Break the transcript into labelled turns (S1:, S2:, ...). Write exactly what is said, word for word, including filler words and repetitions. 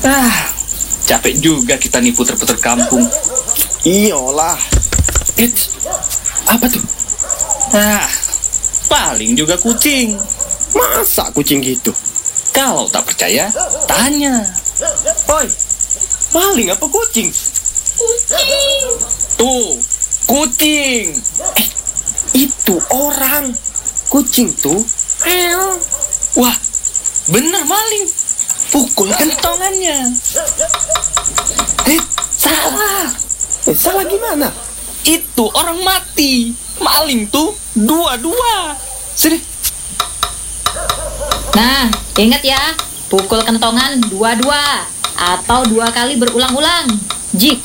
S1: Ah, capek juga kita nih puter-puter kampung.
S2: Iyalah.
S1: Eits, apa tuh? Ah, paling juga kucing.
S2: Masa kucing gitu?
S1: Kalau tak percaya, tanya.
S2: Oi, maling apa kucing?
S1: Tuh, kucing.
S2: Eh, itu orang. Kucing tuh. Meow.
S1: Wah, bener maling. Pukul kentongannya.
S2: Eh, salah. Eh, salah gimana?
S1: Itu orang mati. Maling tuh dua-dua. Sini.
S3: Nah, ingat ya, pukul kentongan dua-dua atau dua kali berulang-ulang. Jika